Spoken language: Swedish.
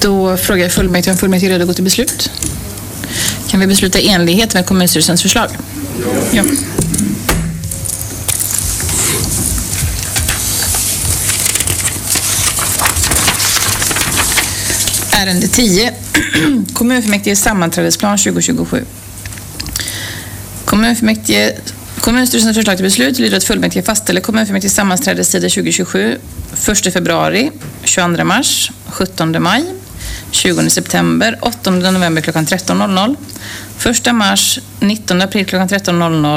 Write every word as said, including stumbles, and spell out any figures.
Då frågar jag fullmäktige om fullmäktige är redo att gå till beslut. Kan vi besluta i enlighet med kommunstyrelsens förslag? Ja. Ärende tio. Kommunfullmäktige sammanträdesplan tjugo tjugosju. Kommunfullmäktige Kommunstyrelsens förslag till beslut lyder att fullmäktige fastställer kommunfullmäktige sammanträdestider tjugo tjugosju, första februari, tjugoandra mars, sjuttonde maj, tjugonde september, åttonde november klockan tretton noll noll, första mars, nittonde april klockan tretton noll noll